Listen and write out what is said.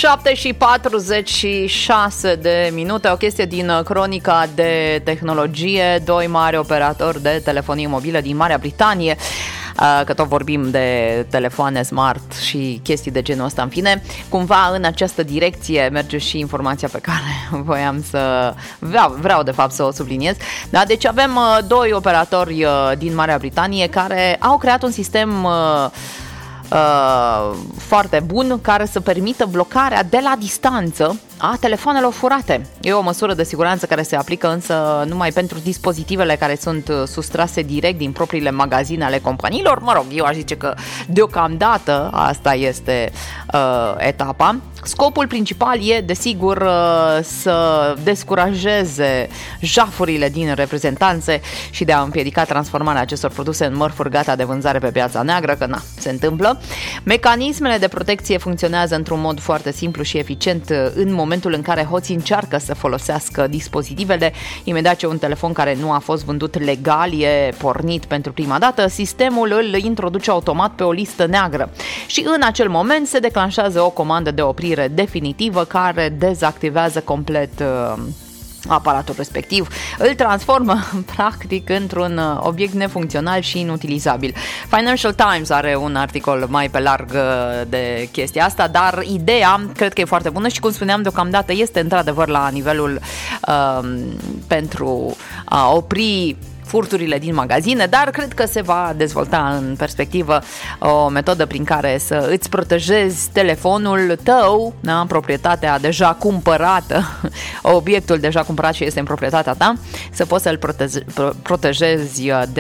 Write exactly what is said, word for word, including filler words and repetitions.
șapte și patruzeci și șase de minute, o chestie din cronica de tehnologie. Doi mari operatori de telefonie mobilă din Marea Britanie, că tot vorbim de telefoane smart și chestii de genul ăsta, în fine, cumva în această direcție merge și informația pe care voiam să vreau, vreau de fapt să o subliniez. Da, deci avem doi operatori din Marea Britanie care au creat un sistem Uh, foarte bun care să permită blocarea de la distanță a telefoanelor furate. E o măsură de siguranță care se aplică însă numai pentru dispozitivele care sunt sustrase direct din propriile magazine ale companiilor. Mă rog, eu aș zice că deocamdată asta este uh, etapa. Scopul principal e, desigur, uh, să descurajeze jafurile din reprezentanțe și de a împiedica transformarea acestor produse în mărfuri gata de vânzare pe piața neagră, că na, se întâmplă. Mecanismele de protecție funcționează într-un mod foarte simplu și eficient în momentul în care hoții încearcă să folosească dispozitivele. Imediat ce un telefon care nu a fost vândut legal e pornit pentru prima dată, sistemul îl introduce automat pe o listă neagră și în acel moment se declanșează o comandă de oprire definitivă care dezactivează complet uh, aparatul respectiv, îl transformă practic într-un obiect nefuncțional și inutilizabil. Financial Times are un articol mai pe larg de chestia asta, dar ideea cred că e foarte bună și, cum spuneam, deocamdată este într-adevăr la nivelul uh, pentru a opri furturile din magazine, dar cred că se va dezvolta în perspectivă o metodă prin care să îți protejezi telefonul tău, da? Proprietatea deja cumpărată, obiectul deja cumpărat și este în proprietatea ta, să poți să-l protejezi de